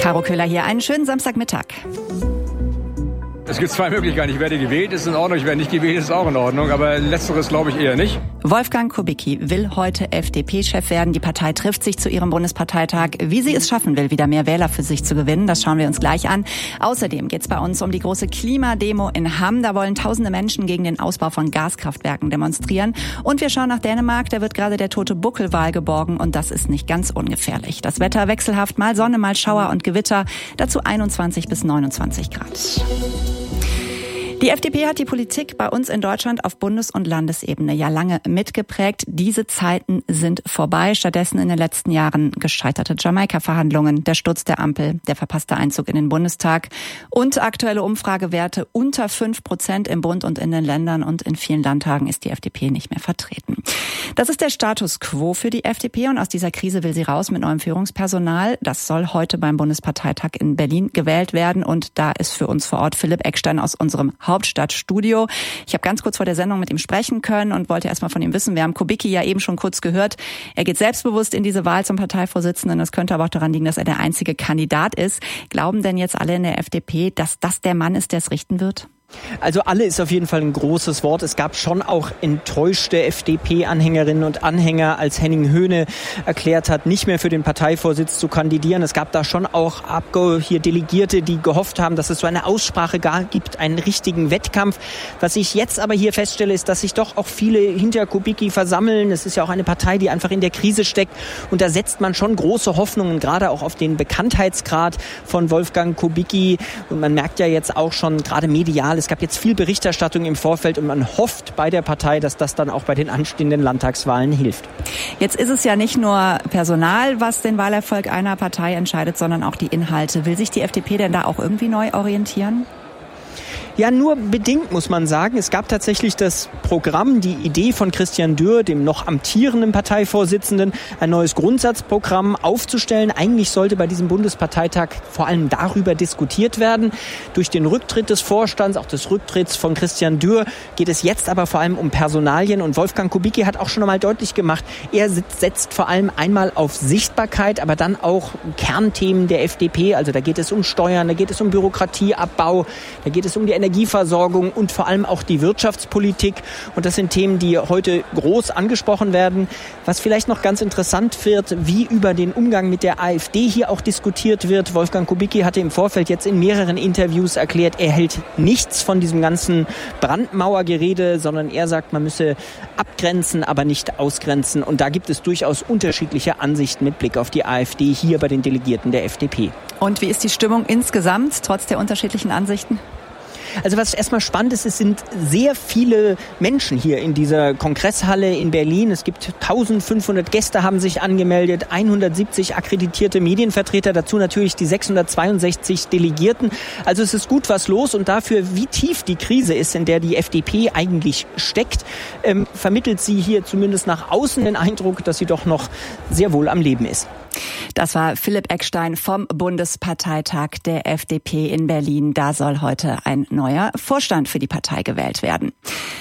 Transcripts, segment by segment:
Caro Köhler hier, einen schönen Samstagmittag. Es gibt zwei Möglichkeiten. Ich werde gewählt, ist in Ordnung. Ich werde nicht gewählt, ist auch in Ordnung. Aber letzteres glaube ich eher nicht. Wolfgang Kubicki will heute FDP-Chef werden. Die Partei trifft sich zu ihrem Bundesparteitag. Wie sie es schaffen will, wieder mehr Wähler für sich zu gewinnen, das schauen wir uns gleich an. Außerdem geht es bei uns um die große Klimademo in Hamm. Da wollen tausende Menschen gegen den Ausbau von Gaskraftwerken demonstrieren. Und wir schauen nach Dänemark. Da wird gerade der tote Buckelwal geborgen. Und das ist nicht ganz ungefährlich. Das Wetter wechselhaft, mal Sonne, mal Schauer und Gewitter. Dazu 21 bis 29 Grad. Die FDP hat die Politik bei uns in Deutschland auf Bundes- und Landesebene ja lange mitgeprägt. Diese Zeiten sind vorbei. Stattdessen in den letzten Jahren gescheiterte Jamaika-Verhandlungen, der Sturz der Ampel, der verpasste Einzug in den Bundestag und aktuelle Umfragewerte unter 5% im Bund und in den Ländern, und in vielen Landtagen ist die FDP nicht mehr vertreten. Das ist der Status quo für die FDP, und aus dieser Krise will sie raus mit neuem Führungspersonal. Das soll heute beim Bundesparteitag in Berlin gewählt werden, und da ist für uns vor Ort Philipp Eckstein aus unserem Hauptstadtstudio. Ich habe ganz kurz vor der Sendung mit ihm sprechen können und wollte erstmal von ihm wissen. Wir haben Kubicki ja eben schon kurz gehört. Er geht selbstbewusst in diese Wahl zum Parteivorsitzenden. Es könnte aber auch daran liegen, dass er der einzige Kandidat ist. Glauben denn jetzt alle in der FDP, dass das der Mann ist, der es richten wird? Also alle ist auf jeden Fall ein großes Wort. Es gab schon auch enttäuschte FDP-Anhängerinnen und Anhänger, als Henning Höhne erklärt hat, nicht mehr für den Parteivorsitz zu kandidieren. Es gab da schon auch Delegierte, die gehofft haben, dass es so eine Aussprache gibt, einen richtigen Wettkampf. Was ich jetzt aber hier feststelle, ist, dass sich doch auch viele hinter Kubicki versammeln. Es ist ja auch eine Partei, die einfach in der Krise steckt. Und da setzt man schon große Hoffnungen, gerade auch auf den Bekanntheitsgrad von Wolfgang Kubicki. Und man merkt ja jetzt auch schon, gerade medial, es gab jetzt viel Berichterstattung im Vorfeld, und man hofft bei der Partei, dass das dann auch bei den anstehenden Landtagswahlen hilft. Jetzt ist es ja nicht nur Personal, was den Wahlerfolg einer Partei entscheidet, sondern auch die Inhalte. Will sich die FDP denn da auch irgendwie neu orientieren? Ja, nur bedingt, muss man sagen. Es gab tatsächlich das Programm, die Idee von Christian Dürr, dem noch amtierenden Parteivorsitzenden, ein neues Grundsatzprogramm aufzustellen. Eigentlich sollte bei diesem Bundesparteitag vor allem darüber diskutiert werden. Durch den Rücktritt des Vorstands, auch des Rücktritts von Christian Dürr, geht es jetzt aber vor allem um Personalien. Und Wolfgang Kubicki hat auch schon einmal deutlich gemacht, er setzt vor allem einmal auf Sichtbarkeit, aber dann auch Kernthemen der FDP. Also da geht es um Steuern, da geht es um Bürokratieabbau, da geht es um die Energieversorgung und vor allem auch die Wirtschaftspolitik. Und das sind Themen, die heute groß angesprochen werden. Was vielleicht noch ganz interessant wird, wie über den Umgang mit der AfD hier auch diskutiert wird. Wolfgang Kubicki hatte im Vorfeld jetzt in mehreren Interviews erklärt, er hält nichts von diesem ganzen Brandmauergerede, sondern er sagt, man müsse abgrenzen, aber nicht ausgrenzen. Und da gibt es durchaus unterschiedliche Ansichten mit Blick auf die AfD hier bei den Delegierten der FDP. Und wie ist die Stimmung insgesamt, trotz der unterschiedlichen Ansichten? Also was erstmal spannend ist, es sind sehr viele Menschen hier in dieser Kongresshalle in Berlin. Es gibt 1500 Gäste haben sich angemeldet, 170 akkreditierte Medienvertreter, dazu natürlich die 662 Delegierten. Also es ist gut was los, und dafür, wie tief die Krise ist, in der die FDP eigentlich steckt, vermittelt sie hier zumindest nach außen den Eindruck, dass sie doch noch sehr wohl am Leben ist. Das war Philipp Eckstein vom Bundesparteitag der FDP in Berlin. Da soll heute ein neuer Vorstand für die Partei gewählt werden.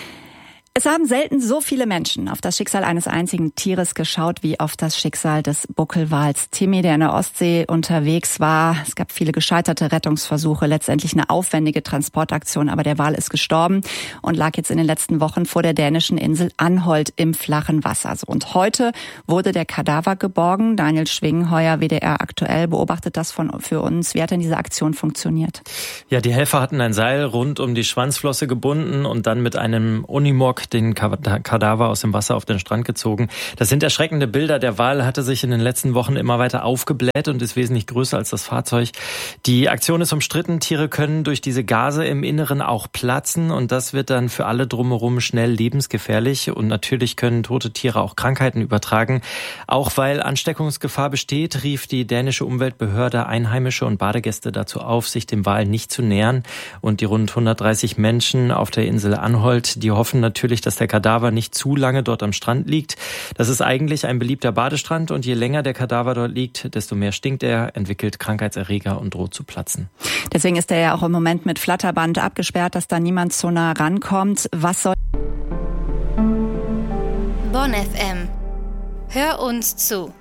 Es haben selten so viele Menschen auf das Schicksal eines einzigen Tieres geschaut wie auf das Schicksal des Buckelwals Timmy, der in der Ostsee unterwegs war. Es gab viele gescheiterte Rettungsversuche, letztendlich eine aufwendige Transportaktion, aber der Wal ist gestorben und lag jetzt in den letzten Wochen vor der dänischen Insel Anholt im flachen Wasser. Und heute wurde der Kadaver geborgen. Daniel Schwingheuer, WDR aktuell, beobachtet das für uns. Wie hat denn diese Aktion funktioniert? Ja, die Helfer hatten ein Seil rund um die Schwanzflosse gebunden und dann mit einem Unimog den Kadaver aus dem Wasser auf den Strand gezogen. Das sind erschreckende Bilder. Der Wal hatte sich in den letzten Wochen immer weiter aufgebläht und ist wesentlich größer als das Fahrzeug. Die Aktion ist umstritten. Tiere können durch diese Gase im Inneren auch platzen, und das wird dann für alle drumherum schnell lebensgefährlich. Und natürlich können tote Tiere auch Krankheiten übertragen. Auch weil Ansteckungsgefahr besteht, rief die dänische Umweltbehörde Einheimische und Badegäste dazu auf, sich dem Wal nicht zu nähern. Und die rund 130 Menschen auf der Insel Anholt, die hoffen natürlich, dass der Kadaver nicht zu lange dort am Strand liegt. Das ist eigentlich ein beliebter Badestrand, und je länger der Kadaver dort liegt, desto mehr stinkt er, entwickelt Krankheitserreger und droht zu platzen. Deswegen ist er ja auch im Moment mit Flatterband abgesperrt, dass da niemand so nah rankommt. Was soll... Bonn FM. Hör uns zu.